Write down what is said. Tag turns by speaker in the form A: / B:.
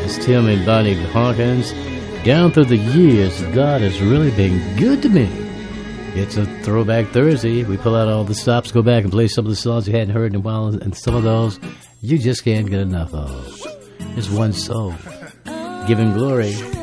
A: It's Tim and Bonnie Hawkins. Down through the years, God has really been good to me. It's a Throwback Thursday. We pull out all the stops, go back and play some of the songs you hadn't heard in a while, and some of those you just can't get enough of. There's one soul. Give him glory.